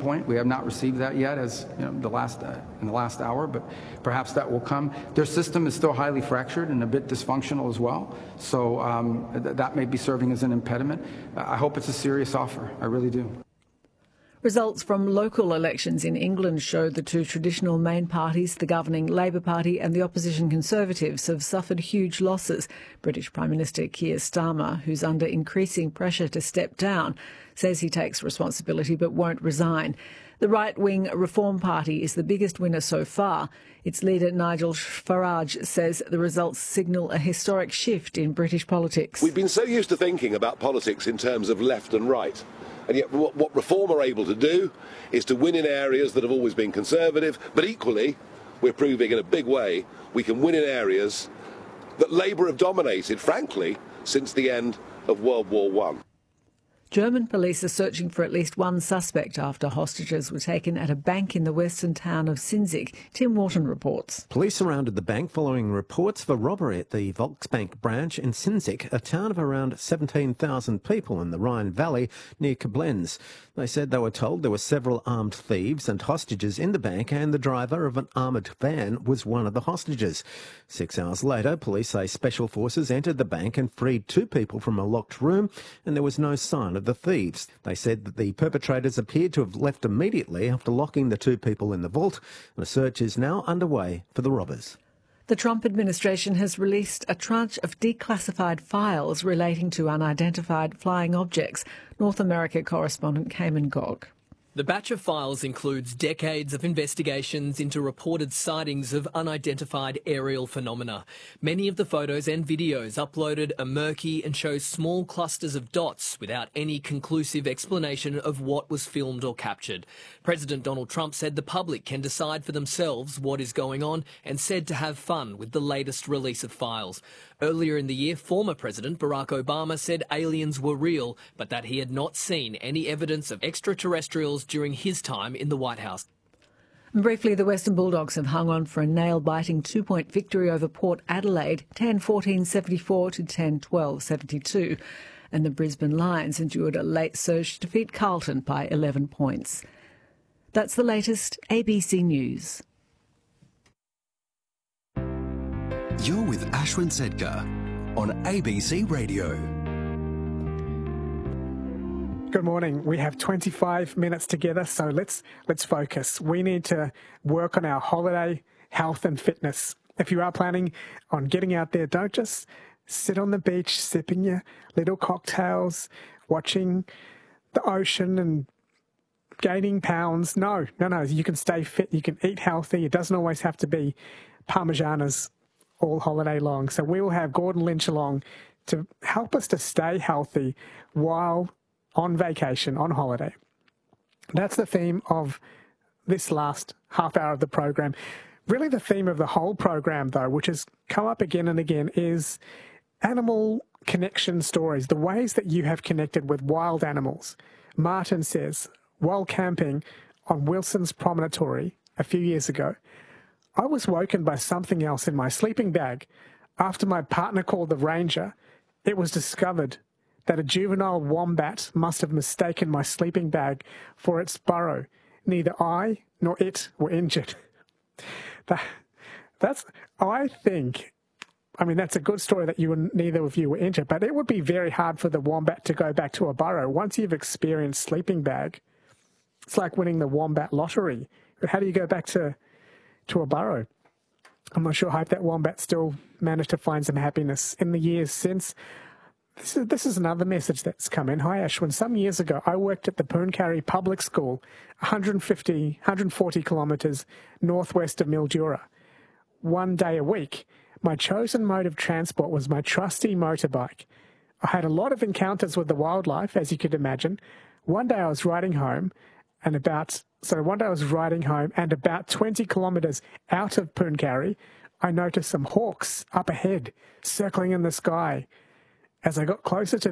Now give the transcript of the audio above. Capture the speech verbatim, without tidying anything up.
point. We have not received that yet, as you know, the last uh, in the last hour, but perhaps that will come. Their system is still highly fractured and a bit dysfunctional as well, so um, th- that may be serving as an impediment. I hope it's a serious offer. I really do. Results from local elections in England show the two traditional main parties, the governing Labour Party and the opposition Conservatives, have suffered huge losses. British Prime Minister Keir Starmer, who's under increasing pressure to step down, says he takes responsibility but won't resign. The right-wing Reform Party is the biggest winner so far. Its leader, Nigel Farage, says the results signal a historic shift in British politics. We've been so used to thinking about politics in terms of left and right. And yet what Reform are able to do is to win in areas that have always been conservative, but equally, we're proving in a big way, we can win in areas that Labour have dominated, frankly, since the end of World War One. German police are searching for at least one suspect after hostages were taken at a bank in the western town of Sinzig. Tim Wharton reports. Police surrounded the bank following reports of a robbery at the Volksbank branch in Sinzig, a town of around seventeen thousand people in the Rhine Valley near Koblenz. They said they were told there were several armed thieves and hostages in the bank, and the driver of an armoured van was one of the hostages. Six hours later, police say special forces entered the bank and freed two people from a locked room, and there was no sign of the thieves. They said that the perpetrators appeared to have left immediately after locking the two people in the vault. A search is now underway for the robbers. The Trump administration has released a tranche of declassified files relating to unidentified flying objects. North America correspondent Cayman Gog. The batch of files includes decades of investigations into reported sightings of unidentified aerial phenomena. Many of the photos and videos uploaded are murky and show small clusters of dots without any conclusive explanation of what was filmed or captured. President Donald Trump said the public can decide for themselves what is going on and said to have fun with the latest release of files. Earlier in the year, former President Barack Obama said aliens were real, but that he had not seen any evidence of extraterrestrials during his time in the White House. And briefly, the Western Bulldogs have hung on for a nail-biting two-point victory over Port Adelaide, ten fourteen seventy-four to ten twelve seventy-two. And the Brisbane Lions endured a late surge to defeat Carlton by eleven points. That's the latest A B C News. You're with Ashwin Sedkar on A B C Radio. Good morning. We have twenty-five minutes together, so let's let's focus. We need to work on our holiday health and fitness. If you are planning on getting out there, don't just sit on the beach sipping your little cocktails, watching the ocean and gaining pounds. No, no, no. You can stay fit. You can eat healthy. It doesn't always have to be Parmesanas all holiday long. So we will have Gordon Lynch along to help us to stay healthy while on vacation, on holiday. That's the theme of this last half hour of the program. Really the theme of the whole program, though, which has come up again and again, is animal connection stories, the ways that you have connected with wild animals. Martin says, while camping on Wilson's Promontory a few years ago, I was woken by something else in my sleeping bag. After my partner called the ranger, it was discovered that a juvenile wombat must have mistaken my sleeping bag for its burrow. Neither I nor it were injured. that, that's, I think, I mean, that's a good story that you were, neither of you were injured, but it would be very hard for the wombat to go back to a burrow. Once you've experienced sleeping bag, it's like winning the wombat lottery. But how do you go back to to a burrow? I'm not sure. I hope that wombat still managed to find some happiness in the years since. This is, this is another message that's come in. Hi, Ashwin. Some years ago, I worked at the Pooncarie Public School, one hundred fifty, one hundred forty kilometres northwest of Mildura. One day a week, my chosen mode of transport was my trusty motorbike. I had a lot of encounters with the wildlife, as you could imagine. One day I was riding home, and about So one day I was riding home, and about twenty kilometres out of Pooncarie, I noticed some hawks up ahead, circling in the sky. As I got closer to